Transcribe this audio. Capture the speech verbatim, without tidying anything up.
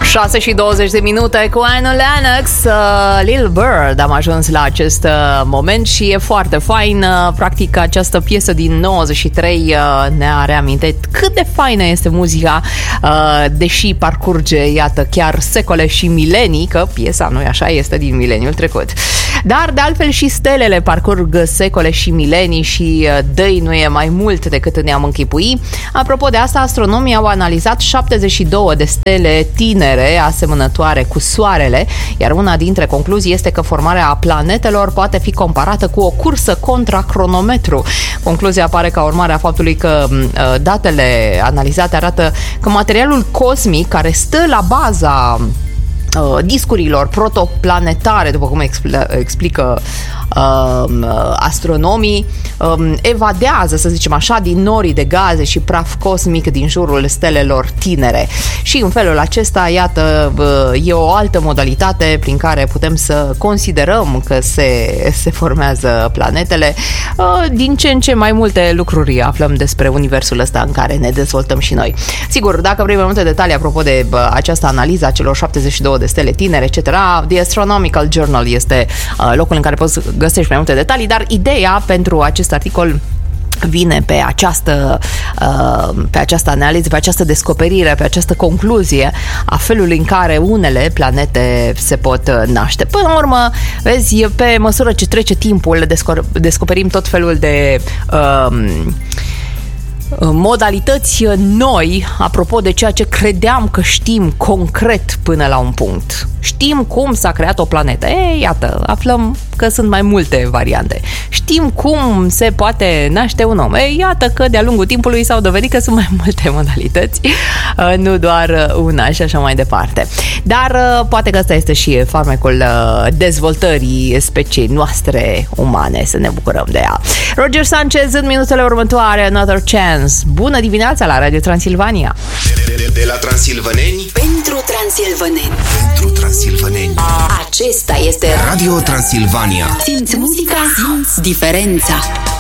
șase și douăzeci de minute cu Annie Lennox, uh, Lil Bird. Am ajuns la acest uh, moment și e foarte fain. Uh, practic, această piesă din nouăzeci și trei uh, ne-a reamintit cât de faină este muzica, uh, deși parcurge, iată, chiar secole și milenii, că piesa, nu-i așa, este din mileniul trecut. Dar, de altfel, și stelele parcurg secole și milenii și uh, dăinuie mai mult decât ne-am închipui. Apropo de asta, astronomii au analizat șaptezeci și două de stele tinere asemănătoare cu Soarele, iar una dintre concluzii este că formarea planetelor poate fi comparată cu o cursă contra cronometru. Concluzia apare ca urmare a faptului că uh, datele analizate arată că materialul cosmic care stă la baza discurilor protoplanetare, după cum explică uh, astronomii, um, evadează, să zicem așa, din norii de gaze și praf cosmic din jurul stelelor tinere. Și în felul acesta, iată, uh, e o altă modalitate prin care putem să considerăm că se, se formează planetele. Uh, din ce în ce mai multe lucruri aflăm despre universul ăsta în care ne dezvoltăm și noi. Sigur, dacă vrei mai multe detalii apropo de uh, această analiză a celor șaptezeci și două de stele tinere, et cetera, The Astronomical Journal este uh, locul în care poți găsești mai multe detalii, dar ideea pentru acest articol vine pe această, uh, pe această analiză, pe această descoperire, pe această concluzie a felului în care unele planete se pot naște. Până la urmă, vezi, pe măsură ce trece timpul, desco- descoperim tot felul de uh, modalități noi, apropo de ceea ce credeam că știm concret până la un punct. Știm cum s-a creat o planetă. Ei, iată, aflăm că sunt mai multe variante. Știm cum se poate naște un om. Ei, iată că de-a lungul timpului s-au dovedit că sunt mai multe modalități, nu doar una și așa mai departe. Dar poate că ăsta este și farmecul dezvoltării speciei noastre umane, să ne bucurăm de ea. Roger Sanchez în minutele următoare, Another Chance. Bună dimineața la Radio Transilvania! De, de, de la transilvaneni pentru transilvaneni. Pentru transilvaneni. Acesta este Radio Transilvania. Simți muzica, simți diferența.